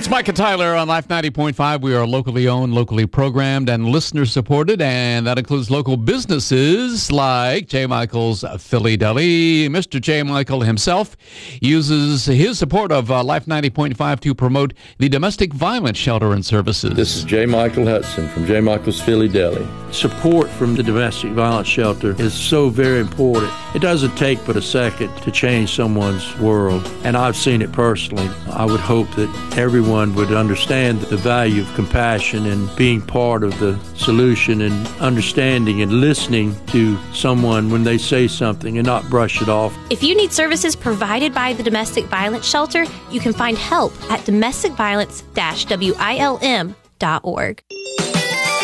Mike and Tyler on Life 90.5. We are locally owned, locally programmed, and listener-supported, and that includes local businesses like J. Michael's Philly Deli. Mr. J. Michael himself uses his support of Life 90.5 to promote the domestic violence shelter and services. This is J. Michael Hudson from J. Michael's Philly Deli. Support from the domestic violence shelter is so very important. It doesn't take but a second to change someone's world, and I've seen it personally. I would hope that everyone would understand the value of compassion and being part of the solution and understanding and listening to someone when they say something and not brush it off. If you need services provided by the Domestic Violence Shelter, you can find help at domesticviolence-wilm.org.